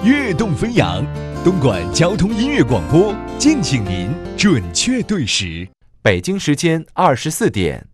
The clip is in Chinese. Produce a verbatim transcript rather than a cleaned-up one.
悦动飞扬，东莞交通音乐广播，敬请您准确对时。 北京时间二十四点。